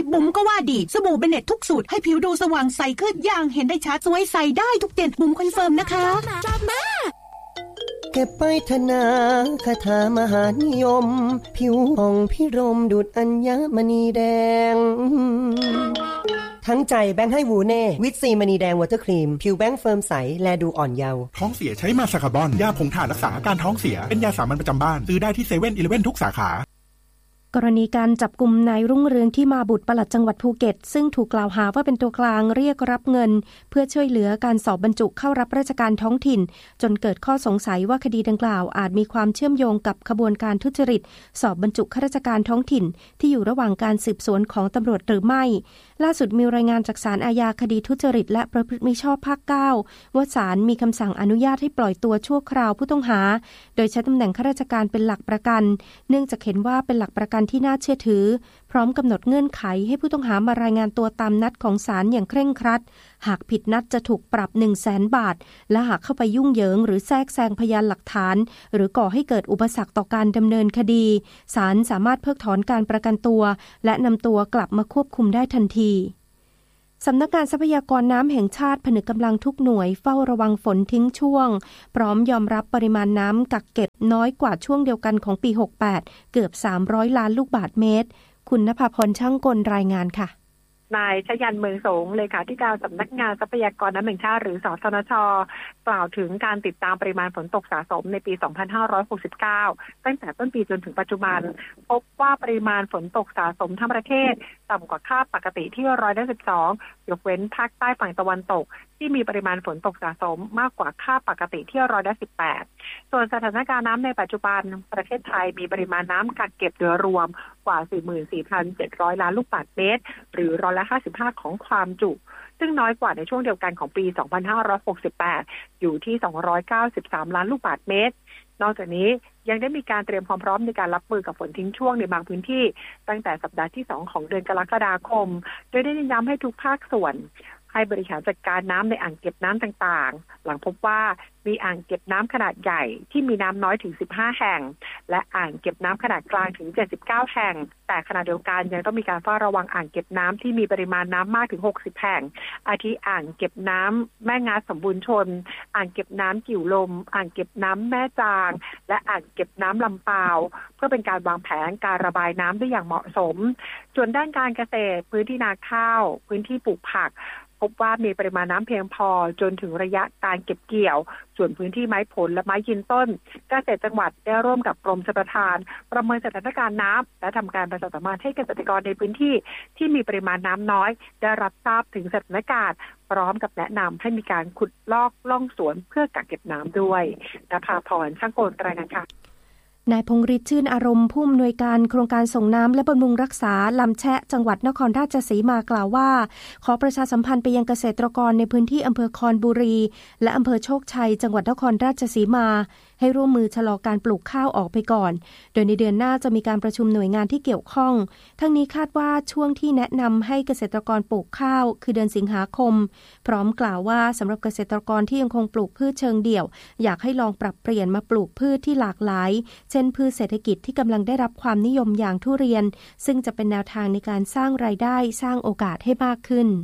บุ๋มก็ว่าดีสบู่เบเน็ตทุกสูตรให้ผิวดูสว่างใสขึ้นอย่างเห็นได้ชัดสวยใสได้ทุกเดือนบุ๋มคอนเฟิร์มนะคะเก็บไปธนาคาถามหานิยมผิวผ่องพิรมดุจอัญมณีแดงทั้งใจแบงค์ให้วูเน่วิตซีมณีแดงวอเตอร์ครีมผิวแบงค์เฟิร์มใสแลดูอ่อนเยาว์ท้องเสียใช้มาซาคาบอนยาผงถ่านรักษาอาการท้องเสียเป็นยาสามัญประจำบ้านซื้อได้ที่เซเว่นอีเลฟเว่นทุกสาขากรณีการจับกุมนายรุ่งเรืองที่มาบุตรปลัดจังหวัดภูเก็ตซึ่งถูกกล่าวหาว่าเป็นตัวกลางเรียกรับเงินเพื่อช่วยเหลือการสอบบรรจุเข้ารับราชการท้องถิ่นจนเกิดข้อสงสัยว่าคดีดังกล่าวอาจมีความเชื่อมโยงกับขบวนการทุจริตสอบบรรจุข้าราชการท้องถิ่นที่อยู่ระหว่างการสืบสวนของตำรวจหรือไม่ล่าสุดมีรายงานจากศาลอาญาคดีทุจริตและประพฤติมิชอบภาค 9ว่าศาลมีคำสั่งอนุญาตให้ปล่อยตัวชั่วคราวผู้ต้องหาโดยใช้ตำแหน่งข้าราชการเป็นหลักประกันเนื่องจากเห็นว่าเป็นหลักประกันที่น่าเชื่อถือพร้อมกำหนดเงื่อนไขให้ผู้ต้องหามารายงานตัวตามนัดของศาลอย่างเคร่งครัดหากผิดนัดจะถูกปรับ 100,000 บาทและหากเข้าไปยุ่งเหยิงหรือแทรกแซงพยานหลักฐานหรือก่อให้เกิดอุปสรรคต่อการดำเนินคดีศาลสามารถเพิกถอนการประกันตัวและนำตัวกลับมาควบคุมได้ทันทีสำนักงานทรัพยากรน้ำแห่งชาติผนึกกำลังทุกหน่วยเฝ้าระวังฝนทิ้งช่วงพร้อมยอมรับปริมาณน้ำกักเก็บน้อยกว่าช่วงเดียวกันของปี 68 เกือบ 300 ล้านลูกบาศก์เมตรคุณณภาพรช่างกลรายงานค่ะนายชยันเมืองสงเลขาธิการสำนักงานทรัพยากรน้ำแห่งชาติหรือสทนช.กล่าวถึงการติดตามปริมาณฝนตกสะสมในปี 2569 ตั้งแต่ต้นปีจนถึงปัจจุบันพบว่าปริมาณฝนตกสะสมทั้งประเทศต่ำกว่าค่าปกติที่112%ยกเว้นภาคใต้ฝั่งตะวันตกที่มีปริมาณฝนตกสะสมมากกว่าค่าปกติที่118%ส่วนสถานการณ์น้ำในปัจจุบันประเทศไทยมีปริมาณน้ำกักเก็บโดยรวมกว่า 44,700 ล้านลูกบาศก์เมตรหรือ55%ของความจุซึ่งน้อยกว่าในช่วงเดียวกันของปี 2568 อยู่ที่ 293 ล้านลูกบาศก์เมตรนอกจากนี้ยังได้มีการเตรียมความพร้อมในการรับมือกับฝนทิ้งช่วงในบางพื้นที่ตั้งแต่สัปดาห์ที่ 2 ของเดือนกรกฎาคมโดยได้เน้นย้ำให้ทุกภาคส่วนให้บริหารจัดการน้ำในอ่างเก็บน้ำต่างๆหลังพบว่ามีอ่างเก็บน้ำขนาดใหญ่ที่มีน้ำน้อยถึง15แห่งและอ่างเก็บน้ำขนาดกลางถึง79แห่งแต่ขณะเดียวกันยังต้องมีการเฝ้าระวังอ่างเก็บน้ำที่มีปริมาณน้ำมากถึง60แห่งอาทิอ่างเก็บน้ำแม่งาสมบูรณ์ชนอ่างเก็บน้ำกิ่วลมอ่างเก็บน้ำแม่จางและอ่างเก็บน้ำลำปาวเพื่อเป็นการวางแผนการระบายน้ำได้อย่างเหมาะสมส่วนด้านการเกษตรพื้นที่นาข้าวพื้นที่ปลูกผักพบว่ามีปริมาณน้ำเพียงพอจนถึงระยะการเก็บเกี่ยวส่วนพื้นที่ไม้ผลและไม้ยืนต้นเกษตรจังหวัดได้ร่วมกับกรมชลประทานประเมินสถานการณ์น้ำและทำการประชาสัมพันธ์ให้เกษตรกรในพื้นที่ที่มีปริมาณน้ำน้อยได้รับทราบถึงสถานการณ์พร้อมกับแนะนำให้มีการขุดลอกล่องสวนเพื่อกักเก็บน้ำด้วยณภาพรช่างกลรายงานค่ะนายพงษ์ฤทธิ์ชื่นอารมณ์ผู้อำนวยการโครงการส่งน้ำและบำรุงรักษาลำแชะจังหวัดนครราชสีมากล่าวว่าขอประชาสัมพันธ์ไปยังเกษตรกรในพื้นที่อำเภอคอนบุรีและอำเภอโชคชัยจังหวัดนครราชสีมาให้ร่วมมือชะลอการปลูกข้าวออกไปก่อนโดยในเดือนหน้าจะมีการประชุมหน่วยงานที่เกี่ยวข้องทั้งนี้คาดว่าช่วงที่แนะนำให้เกษตรกรปลูกข้าวคือเดือนสิงหาคมพร้อมกล่าวว่าสำหรับเกษตรกรที่ยังคงปลูกพืชเชิงเดี่ยวอยากให้ลองปรับเปลี่ยนมาปลูกพืชที่หลากหลายเช่นพืชเศรษฐกิจที่กำลังได้รับความนิยมอย่างทุเรียนซึ่งจะเป็นแนวทางในการสร้างรายได้สร้างโอกาสให้มากขึ้น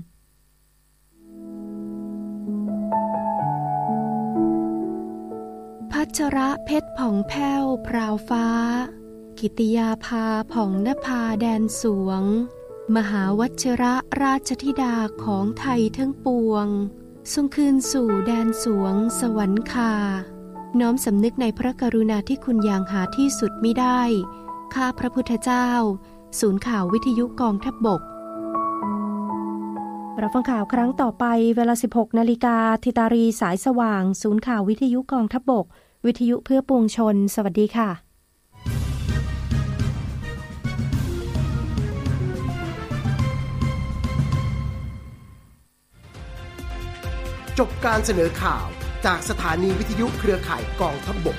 พัชระเพชรผ่องแผ้วพราวฟ้ากิติยาภาผ่องนภาแดนสวงมหาวัชระราชธิดาของไทยทั้งปวงทรงคืนสู่แดนสวงสวรรคาน้อมสำนึกในพระกรุณาธิคุณอย่างหาที่สุดมิได้ข้าพระพุทธเจ้าศูนย์ข่าววิทยุกองทัพบกเราฟังข่าวครั้งต่อไปเวลา 16 นาฬิกาธิตารีสายสว่างศูนย์ข่าววิทยุกองทัพบกวิทยุเพื่อปวงชนสวัสดีค่ะจบการเสนอข่าวจากสถานีวิทยุเครือข่ายกองทัพบก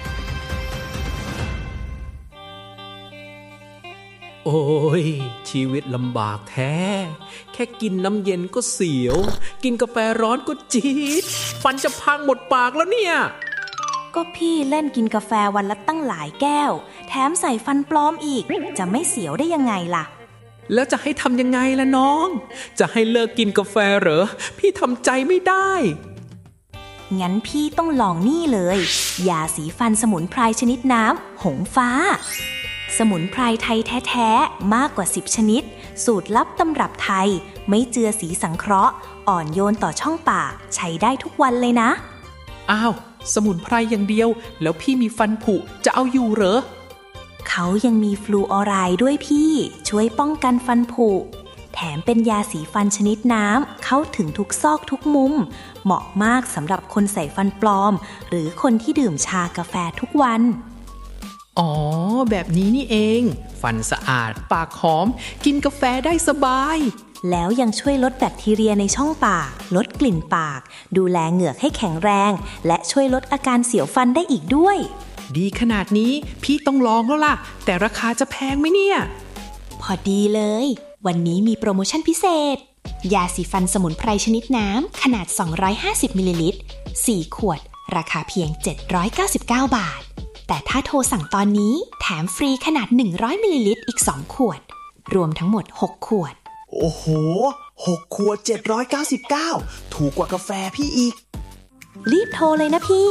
โอ้ยชีวิตลำบากแท้แค่กินน้ำเย็นก็เสียวกินกาแฟร้อนก็จี๊ดฟันจะพังหมดปากแล้วเนี่ยก็พี่เล่นกินกาแฟวันละตั้งหลายแก้วแถมใส่ฟันปลอมอีกจะไม่เสียวได้ยังไงล่ะแล้วจะให้ทำยังไงล่ะน้องจะให้เลิกกินกาแฟเหรอพี่ทำใจไม่ได้งั้นพี่ต้องลองนี่เลยยาสีฟันสมุนไพรชนิดน้ำหงฟ้าสมุนไพรไทยแท้ๆมากกว่า10ชนิดสูตรลับตำรับไทยไม่เจือสีสังเคราะห์อ่อนโยนต่อช่องปากใช้ได้ทุกวันเลยนะอ้าวสมุนไพรอย่างเดียวแล้วพี่มีฟันผุจะเอาอยู่เหรอเขายังมีฟลูออไรด์ด้วยพี่ช่วยป้องกันฟันผุแถมเป็นยาสีฟันชนิดน้ำเข้าถึงทุกซอกทุกมุมเหมาะมากสำหรับคนใส่ฟันปลอมหรือคนที่ดื่มชากาแฟทุกวันอ๋อแบบนี้นี่เองฟันสะอาดปากหอมกินกาแฟได้สบายแล้วยังช่วยลดแบคทีเรียในช่องปากลดกลิ่นปากดูแลเหงือกให้แข็งแรงและช่วยลดอาการเสียวฟันได้อีกด้วยดีขนาดนี้พี่ต้องลองแล้วล่ะแต่ราคาจะแพงไหมเนี่ยพอดีเลยวันนี้มีโปรโมชั่นพิเศษยาสีฟันสมุนไพรชนิดน้ำขนาด250มิลลิลิตร4ขวดราคาเพียง799 บาทแต่ถ้าโทรสั่งตอนนี้แถมฟรีขนาด100มิลลิลิตรอีก2ขวดรวมทั้งหมด6ขวดโอ้โห6ขวด799ถูกกว่ากาแฟพี่อีกรีบโทรเลยนะพี่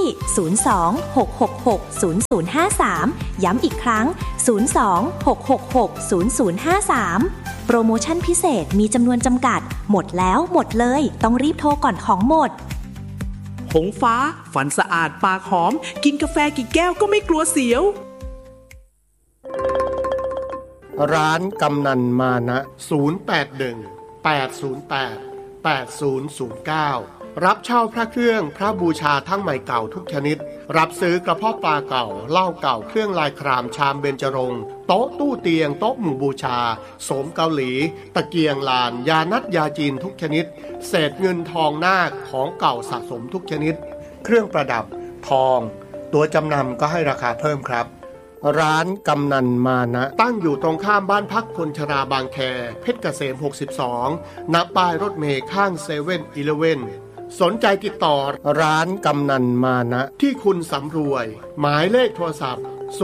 02-666-0053ย้ำอีกครั้ง02-666-0053โปรโมชั่นพิเศษมีจำนวนจำกัดหมดแล้วหมดเลยต้องรีบโทรก่อนของหมดหงฟ้าฟันสะอาดปากหอมกินกาแฟกี่แก้วก็ไม่กลัวเสียวร้านกำนันมานะ081-808-8009รับเช่าพระเครื่องพระบูชาทั้งใหม่เก่าทุกชนิดรับซื้อกระเพาะปลาเก่าเหล้าเก่าเครื่องลายครามชามเบญจรงค์โต๊ะตู้เตียงโต๊ะหมู่บูชาโสมเกาหลีตะเกียงลานยานัดยาจีนทุกชนิดเศษเงินทองนาคของเก่าสะสมทุกชนิดเครื่องประดับทองตัวจำนำก็ให้ราคาเพิ่มครับร้านกำนันมานะตั้งอยู่ตรงข้ามบ้านพักคนชราบางแคเพชรเกษม62ณป้ายรถเมล์ข้าง7-Elevenสนใจติดต่อร้านกำนันมานะที่คุณสำรวยหมายเลขโทรศัพท์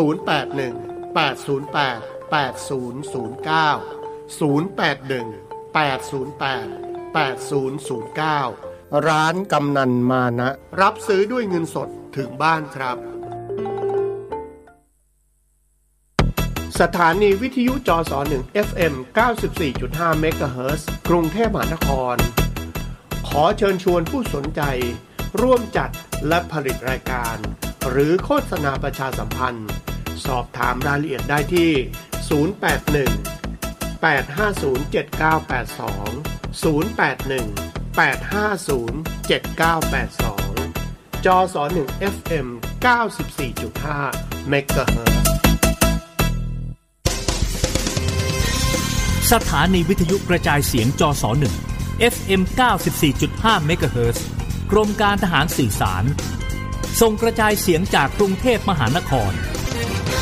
081-808-8009 ร้านกำนันมานะรับซื้อด้วยเงินสดถึงบ้านครับสถานีวิทยุจส1 FM 94.5 เมกะเฮิรตซ์กรุงเทพมหานครขอเชิญชวนผู้สนใจร่วมจัดและผลิตรายการหรือโฆษณาประชาสัมพันธ์สอบถามรายละเอียดได้ที่081-850-7982 081-850-7982 จส1 FM 94.5 เมกะเฮิรตซ์สถานีวิทยุกระจายเสียงจส1 FM 94.5 เมกะเฮิรตซ์กรมการทหารสื่อสารส่งกระจายเสียงจากกรุงเทพมหานคร